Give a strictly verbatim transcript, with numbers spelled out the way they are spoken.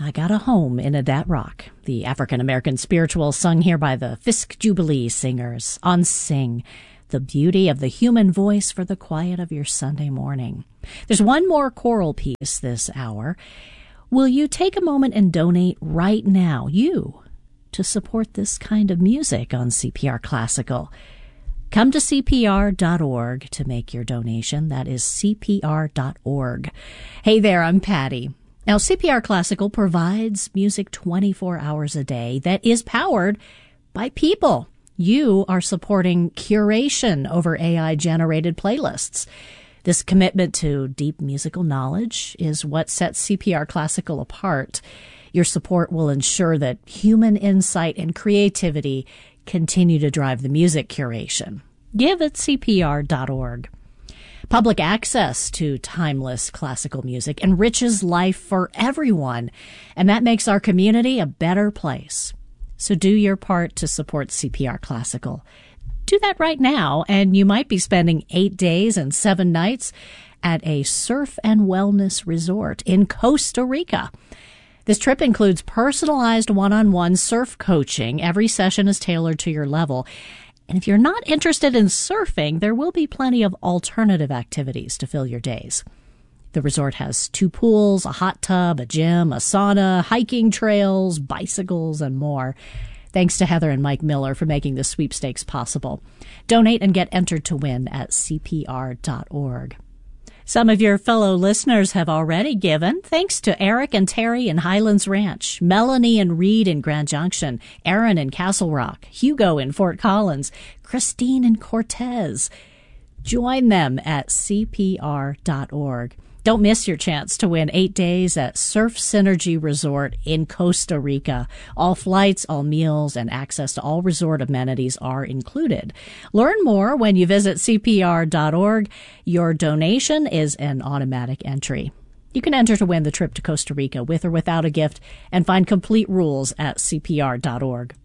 I Got a Home in Adat Rock, the African-American spiritual sung here by the Fisk Jubilee Singers on Sing, the beauty of the human voice for the quiet of your Sunday morning. There's one more choral piece this hour. Will you take a moment and donate right now, you, to support this kind of music on C P R Classical? Come to C P R dot org to make your donation. That is C P R dot org. Hey there, I'm Patty. Now, C P R Classical provides music twenty-four hours a day that is powered by people. You are supporting curation over A I-generated playlists. This commitment to deep musical knowledge is what sets C P R Classical apart. Your support will ensure that human insight and creativity continue to drive the music curation. Give at C P R dot org. Public access to timeless classical music enriches life for everyone, and that makes our community a better place. So do your part to support C P R Classical. Do that right now, and you might be spending eight days and seven nights at a surf and wellness resort in Costa Rica. This trip includes personalized one-on-one surf coaching. Every session is tailored to your level. And if you're not interested in surfing, there will be plenty of alternative activities to fill your days. The resort has two pools, a hot tub, a gym, a sauna, hiking trails, bicycles, and more. Thanks to Heather and Mike Miller for making this sweepstakes possible. Donate and get entered to win at C P R dot org. Some of your fellow listeners have already given. Thanks to Eric and Terry in Highlands Ranch, Melanie and Reed in Grand Junction, Aaron in Castle Rock, Hugo in Fort Collins, Christine in Cortez. Join them at C P R dot org. Don't miss your chance to win eight days at Surf Synergy Resort in Costa Rica. All flights, all meals, and access to all resort amenities are included. Learn more when you visit C P R dot org. Your donation is an automatic entry. You can enter to win the trip to Costa Rica with or without a gift and find complete rules at C P R dot org.